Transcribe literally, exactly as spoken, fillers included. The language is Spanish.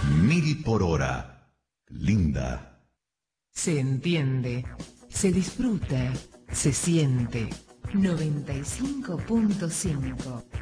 Mil por hora. Linda. Se entiende, se disfruta, se siente. noventa y cinco punto cinco.